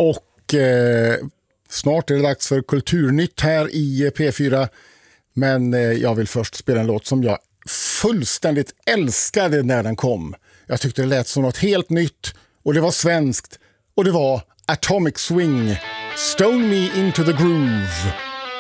Och snart är det dags för Kulturnytt här i P4. Men jag vill först spela en låt som jag fullständigt älskade när den kom. Jag tyckte det lät som något helt nytt och det var svenskt. Och det var Atomic Swing, Stone Me Into the Groove.